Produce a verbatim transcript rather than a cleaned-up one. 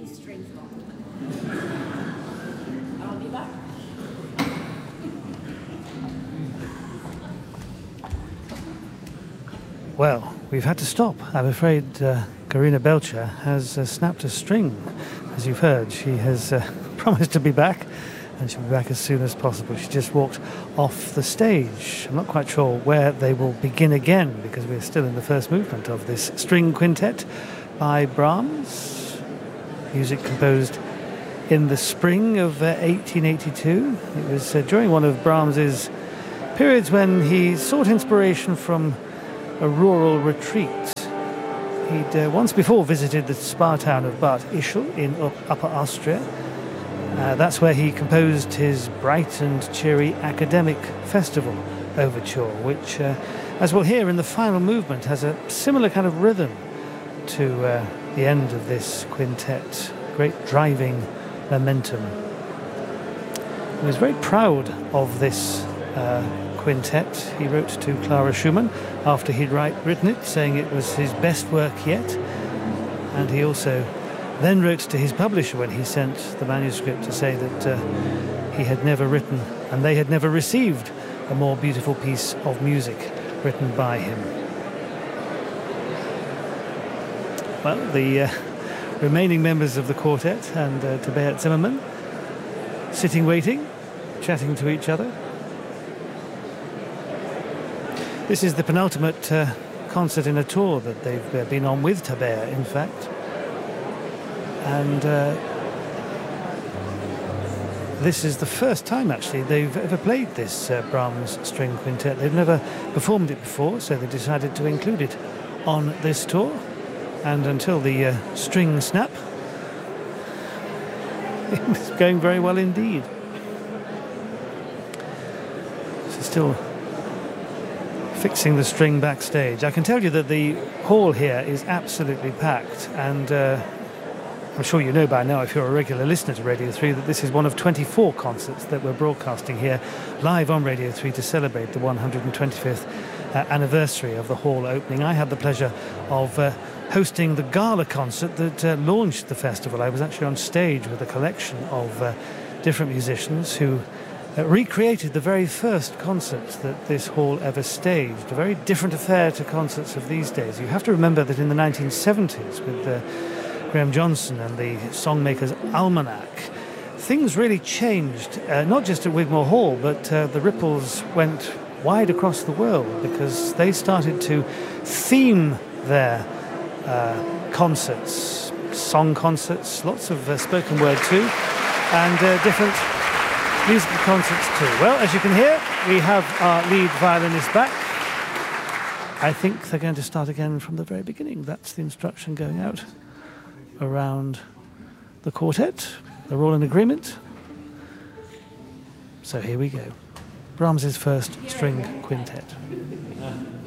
these strings along. I'll be back. Well, we've had to stop. I'm afraid uh, Karina Belcher has uh, snapped a string. As you've heard, she has uh, promised to be back, and she'll be back as soon as possible. She just walked off the stage. I'm not quite sure where they will begin again, because we're still in the first movement of this string quintet by Brahms. Music composed in the spring of uh, eighteen eighty-two. It was uh, during one of Brahms's periods when he sought inspiration from a rural retreat. He'd uh, once before visited the spa town of Bad Ischl in up, Upper Austria. Uh, that's where he composed his bright and cheery academic festival overture, which, uh, as we'll hear in the final movement, has a similar kind of rhythm to uh, the end of this quintet. Great driving momentum. He was very proud of this uh, quintet. He wrote to Clara Schumann after he'd write, written it, saying it was his best work yet. And he also then wrote to his publisher when he sent the manuscript to say that uh, he had never written, and they had never received, a more beautiful piece of music written by him. Well, the uh, remaining members of the quartet and uh, Tabea Zimmermann sitting waiting, chatting to each other. This is the penultimate uh, concert in a tour that they've uh, been on with Tabea, in fact. And uh, this is the first time, actually, they've ever played this uh, Brahms string quintet. They've never performed it before, so they decided to include it on this tour. And until the uh, string snap, it was going very well indeed. So still fixing the string backstage. I can tell you that the hall here is absolutely packed, and uh, I'm sure you know by now, if you're a regular listener to Radio three, that this is one of twenty-four concerts that we're broadcasting here live on Radio three to celebrate the one hundred twenty-fifth uh, anniversary of the hall opening. I had the pleasure of uh, hosting the gala concert that uh, launched the festival. I was actually on stage with a collection of uh, different musicians who Uh, recreated the very first concerts that this hall ever staged. A very different affair to concerts of these days. You have to remember that in the nineteen seventies, with uh, Graham Johnson and the Songmakers Almanac, things really changed, uh, not just at Wigmore Hall, but uh, the ripples went wide across the world, because they started to theme their uh, concerts, song concerts, lots of uh, spoken word too, and uh, different musical concerts too. Well, as you can hear, we have our lead violinist back. I think they're going to start again from the very beginning. That's the instruction going out around the quartet. They're all in agreement. So here we go. Brahms's first string quintet.